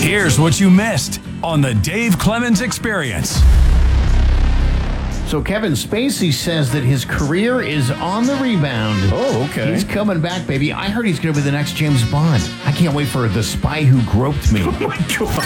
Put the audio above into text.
Here's what you missed on the Dave Clemens Experience. So Kevin Spacey says that his career is on the rebound. Oh, okay. He's coming back, baby. I heard he's going to be the next James Bond. I can't wait for The Spy Who Groped Me. Oh, my God.